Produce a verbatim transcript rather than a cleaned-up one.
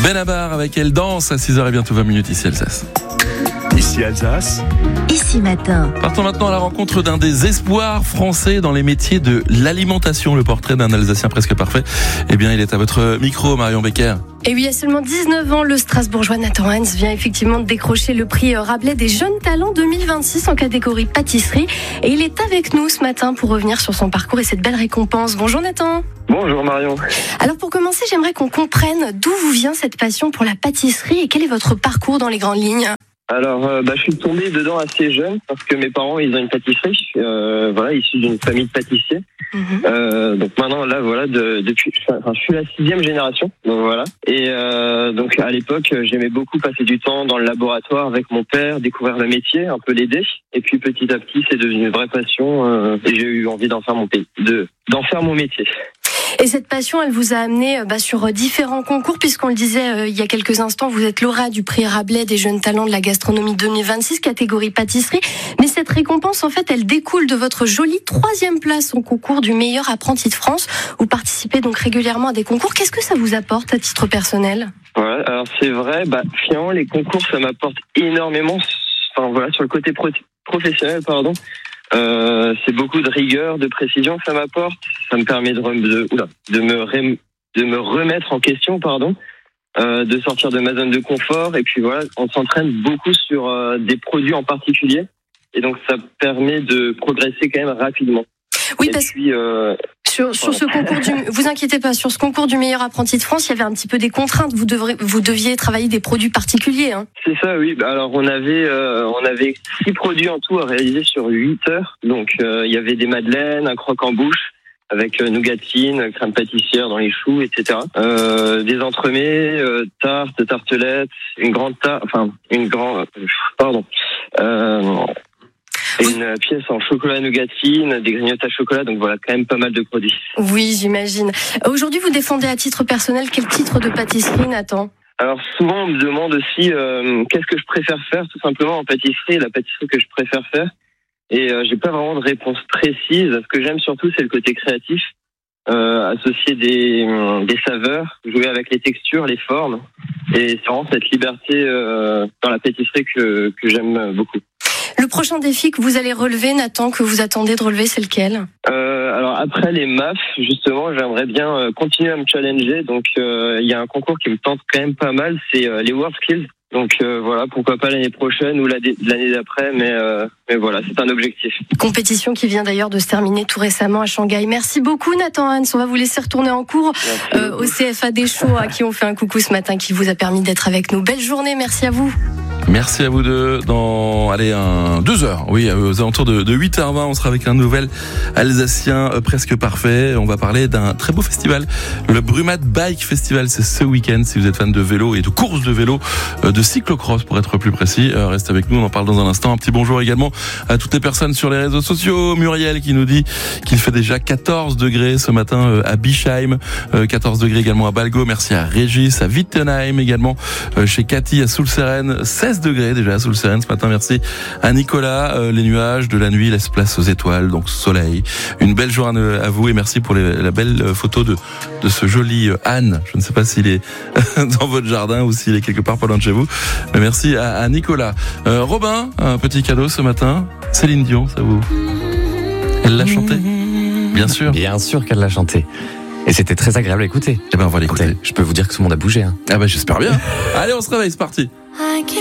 Benabar avec Elle danse à six heures et bientôt vingt minutes ici Alsace. Ici Alsace. Ici matin. Partons maintenant à la rencontre d'un des espoirs français dans les métiers de l'alimentation. Le portrait d'un Alsacien presque parfait. Eh bien, il est à votre micro, Marion Becker. Et oui, à seulement dix-neuf ans, le Strasbourgeois Nathan Hans vient effectivement de décrocher le prix Rabelais des Jeunes Talents deux mille vingt-six en catégorie pâtisserie. Et il est avec nous ce matin pour revenir sur son parcours et cette belle récompense. Bonjour Nathan. Bonjour Marion. Alors pour commencer, j'aimerais qu'on comprenne d'où vous vient cette passion pour la pâtisserie et quel est votre parcours dans les grandes lignes. Alors, euh, bah, je suis tombé dedans assez jeune parce que mes parents, ils ont une pâtisserie, euh, voilà, issus d'une famille de pâtissiers. Mmh. Euh, donc maintenant, là, voilà, de, depuis, enfin, je suis la sixième génération, donc voilà. Et euh, donc à l'époque, j'aimais beaucoup passer du temps dans le laboratoire avec mon père, découvrir le métier, un peu l'aider. Et puis petit à petit, c'est devenu une vraie passion euh, et j'ai eu envie d'en faire mon pays, de d'en faire mon métier. Et cette passion, elle vous a amené bah, sur différents concours, puisqu'on le disait euh, il y a quelques instants, vous êtes lauréat du prix Rabelais des Jeunes Talents de la gastronomie deux mille vingt-six, catégorie pâtisserie. Mais cette récompense, en fait, elle découle de votre jolie troisième place au concours du meilleur apprenti de France. Vous participez donc régulièrement à des concours. Qu'est-ce que ça vous apporte à titre personnel ? Ouais, alors c'est vrai, bah, finalement, les concours, ça m'apporte énormément, enfin voilà, sur le côté pro- professionnel, pardon. Euh, c'est beaucoup de rigueur, de précision que ça m'apporte. Ça me permet de, de, oula, de, me, rem, de me remettre en question, pardon, euh, de sortir de ma zone de confort. Et puis voilà, on s'entraîne beaucoup sur euh, des produits en particulier. Et donc ça permet de progresser quand même rapidement. Oui, et parce puis, euh, sur, sur ce concours du, vous inquiétez pas, sur ce concours du meilleur apprenti de France, il y avait un petit peu des contraintes. Vous devrez, vous deviez travailler des produits particuliers, hein. C'est ça, oui. Alors on avait, euh, on avait six produits en tout à réaliser sur huit heures. Donc euh, il y avait des madeleines, un croque en bouche avec euh, nougatine, crème pâtissière dans les choux, et cetera. Euh, des entremets, euh, tartes, tartelettes, une grande tarte, enfin une grande, pardon. Euh, Une pièce en chocolat nougatine, des grignotes à chocolat, donc voilà, quand même pas mal de produits. Oui, j'imagine. Aujourd'hui, vous défendez à titre personnel quel titre de pâtisserie, Nathan ? Alors souvent, on me demande aussi euh, qu'est-ce que je préfère faire, tout simplement en pâtisserie, la pâtisserie que je préfère faire. Et euh, j'ai pas vraiment de réponse précise. Ce que j'aime surtout, c'est le côté créatif, euh, associer des, des saveurs, jouer avec les textures, les formes. Et c'est vraiment cette liberté euh, dans la pâtisserie que, que j'aime beaucoup. Le prochain défi que vous allez relever, Nathan, que vous attendez de relever, c'est lequel ? euh, Alors après les M A F, justement, j'aimerais bien euh, continuer à me challenger. Donc il euh, y a un concours qui me tente quand même pas mal, c'est euh, les World Skills. Donc euh, voilà, pourquoi pas l'année prochaine ou l'année d'après, mais, euh, mais voilà, c'est un objectif. Compétition qui vient d'ailleurs de se terminer tout récemment à Shanghai. Merci beaucoup Nathan Hans, on va vous laisser retourner en cours euh, au C F A des Chaux à qui on fait un coucou ce matin, qui vous a permis d'être avec nous. Belle journée, merci à vous. Merci à vous deux. Dans allez un deux heures, oui, aux alentours de, de huit heures vingt, on sera avec un nouvel Alsacien euh, presque parfait. On va parler d'un très beau festival, le Brumat Bike Festival. C'est ce week-end. Si vous êtes fan de vélo et de course de vélo, euh, de cyclocross pour être plus précis, euh, restez avec nous. On en parle dans un instant. Un petit bonjour également à toutes les personnes sur les réseaux sociaux. Muriel qui nous dit qu'il fait déjà quatorze degrés ce matin euh, à Bischheim, euh, quatorze degrés également à Balgo. Merci à Régis, à Wittenheim également, euh, chez Cathy à Soulseren, seize degrés déjà à Soulseren ce matin. Merci à Nicolas. Euh, les nuages de la nuit laissent place aux étoiles, donc soleil. Une belle journée à vous et merci pour les, la belle photo de, de ce joli Anne. Je ne sais pas s'il est dans votre jardin ou s'il est quelque part pas loin de chez vous. Mais merci à, à Nicolas. Euh, Robin, un petit cadeau ce matin. Céline Dion, ça vous... Elle l'a chanté ? Bien sûr. Bien sûr qu'elle l'a chanté. Et c'était très agréable à écouter. Eh ben on va l'écouter. Je peux vous dire que tout le monde a bougé. Hein. Ah ben j'espère bien. Allez, on se réveille, c'est parti.